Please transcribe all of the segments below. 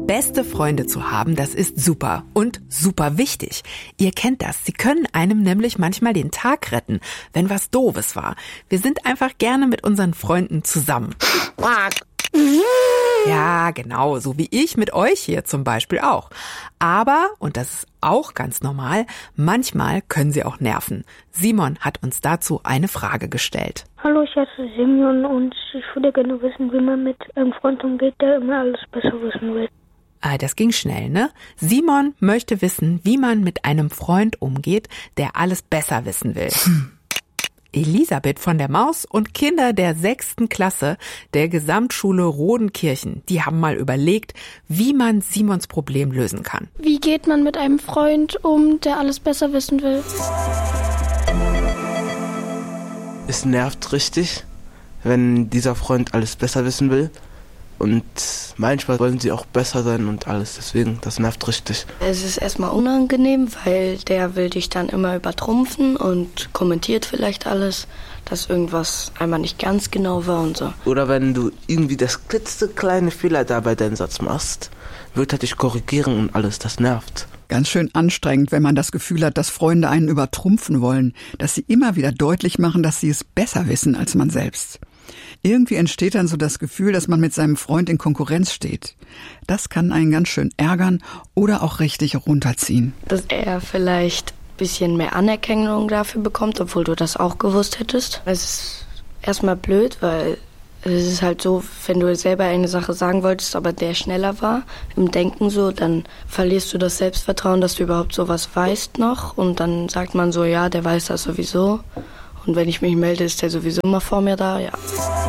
Beste Freunde zu haben, das ist super und super wichtig. Ihr kennt das. Sie können einem nämlich manchmal den Tag retten, wenn was Doofes war. Wir sind einfach gerne mit unseren Freunden zusammen. Ja, genau, so wie ich mit euch hier zum Beispiel auch. Aber, und das ist auch ganz normal, manchmal können sie auch nerven. Simon hat uns dazu eine Frage gestellt. Hallo, ich heiße Simeon und ich würde gerne wissen, wie man mit einem Freund umgeht, der immer alles besser wissen will. Das ging schnell, ne? Simon möchte wissen, wie man mit einem Freund umgeht, der alles besser wissen will. Elisabeth von der Maus und Kinder der 6. Klasse der Gesamtschule Rodenkirchen, die haben mal überlegt, wie man Simons Problem lösen kann. Wie geht man mit einem Freund um, der alles besser wissen will? Es nervt richtig, wenn dieser Freund alles besser wissen will. Und manchmal wollen sie auch besser sein und alles, deswegen, das nervt richtig. Es ist erstmal unangenehm, weil der will dich dann immer übertrumpfen und kommentiert vielleicht alles, dass irgendwas einmal nicht ganz genau war und so. Oder wenn du irgendwie das klitzekleine Fehler da bei deinem Satz machst, wird er dich korrigieren und alles, das nervt. Ganz schön anstrengend, wenn man das Gefühl hat, dass Freunde einen übertrumpfen wollen, dass sie immer wieder deutlich machen, dass sie es besser wissen als man selbst. Irgendwie entsteht dann so das Gefühl, dass man mit seinem Freund in Konkurrenz steht. Das kann einen ganz schön ärgern oder auch richtig runterziehen. Dass er vielleicht ein bisschen mehr Anerkennung dafür bekommt, obwohl du das auch gewusst hättest. Es ist erstmal blöd, weil es ist halt so, wenn du selber eine Sache sagen wolltest, aber der schneller war im Denken so, dann verlierst du das Selbstvertrauen, dass du überhaupt sowas weißt noch. Und dann sagt man so, ja, der weiß das sowieso. Und wenn ich mich melde, ist der sowieso immer vor mir da, ja.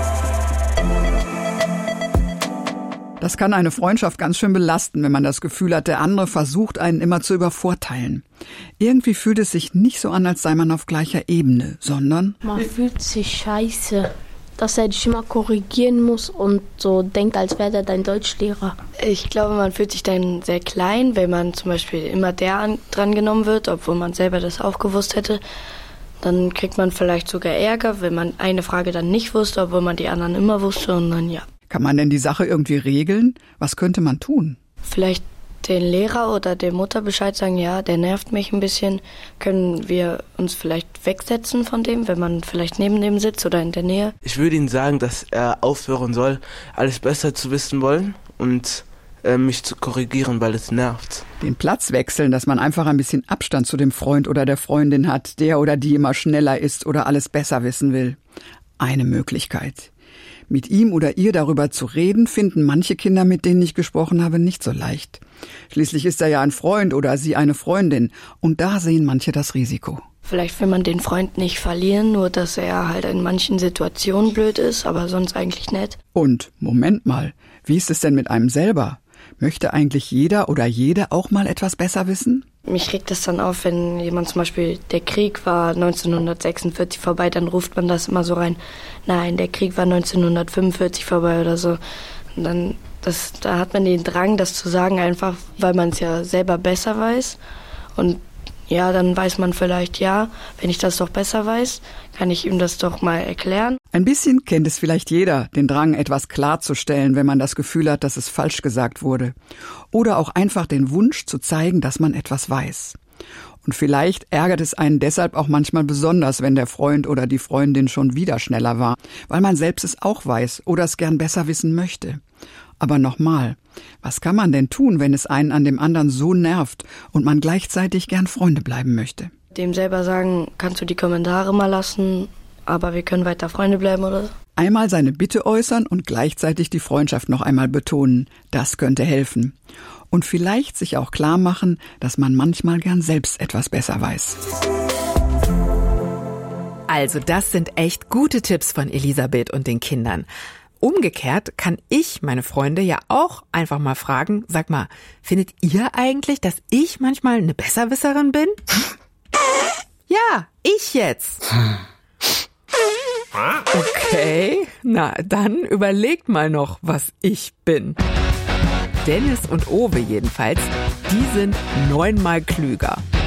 Das kann eine Freundschaft ganz schön belasten, wenn man das Gefühl hat, der andere versucht, einen immer zu übervorteilen. Irgendwie fühlt es sich nicht so an, als sei man auf gleicher Ebene, sondern man fühlt sich scheiße, dass er dich immer korrigieren muss und so denkt, als wäre er dein Deutschlehrer. Ich glaube, man fühlt sich dann sehr klein, wenn man zum Beispiel immer dran genommen wird, obwohl man selber das auch gewusst hätte. Dann kriegt man vielleicht sogar Ärger, wenn man eine Frage dann nicht wusste, obwohl man die anderen immer wusste und dann ja. Kann man denn die Sache irgendwie regeln? Was könnte man tun? Vielleicht den Lehrer oder der Mutter Bescheid sagen, ja, der nervt mich ein bisschen. Können wir uns vielleicht wegsetzen von dem, wenn man vielleicht neben dem sitzt oder in der Nähe? Ich würde ihm sagen, dass er aufhören soll, alles besser zu wissen wollen und mich zu korrigieren, weil es nervt. Den Platz wechseln, dass man einfach ein bisschen Abstand zu dem Freund oder der Freundin hat, der oder die immer schneller ist oder alles besser wissen will. Eine Möglichkeit. Mit ihm oder ihr darüber zu reden, finden manche Kinder, mit denen ich gesprochen habe, nicht so leicht. Schließlich ist er ja ein Freund oder sie eine Freundin und da sehen manche das Risiko. Vielleicht will man den Freund nicht verlieren, nur dass er halt in manchen Situationen blöd ist, aber sonst eigentlich nett. Und, Moment mal, wie ist es denn mit einem selber? Möchte eigentlich jeder oder jede auch mal etwas besser wissen? Mich regt es dann auf, wenn jemand zum Beispiel, der Krieg war 1946 vorbei, dann ruft man das immer so rein. Nein, der Krieg war 1945 vorbei oder so. Und dann, da hat man den Drang, das zu sagen, einfach weil man es ja selber besser weiß. Und ja, dann weiß man vielleicht, ja, wenn ich das doch besser weiß, kann ich ihm das doch mal erklären. Ein bisschen kennt es vielleicht jeder, den Drang, etwas klarzustellen, wenn man das Gefühl hat, dass es falsch gesagt wurde. Oder auch einfach den Wunsch zu zeigen, dass man etwas weiß. Und vielleicht ärgert es einen deshalb auch manchmal besonders, wenn der Freund oder die Freundin schon wieder schneller war, weil man selbst es auch weiß oder es gern besser wissen möchte. Aber nochmal, was kann man denn tun, wenn es einen an dem anderen so nervt und man gleichzeitig gern Freunde bleiben möchte? Dem selber sagen, kannst du die Kommentare mal lassen, aber wir können weiter Freunde bleiben oder so? Einmal seine Bitte äußern und gleichzeitig die Freundschaft noch einmal betonen. Das könnte helfen. Und vielleicht sich auch klar machen, dass man manchmal gern selbst etwas besser weiß. Also das sind echt gute Tipps von Elisabeth und den Kindern. Umgekehrt kann ich meine Freunde ja auch einfach mal fragen, sag mal, findet ihr eigentlich, dass ich manchmal eine Besserwisserin bin? Ja, ich jetzt. Okay, na dann überlegt mal noch, was ich bin. Dennis und Owe jedenfalls, die sind 9-mal klüger.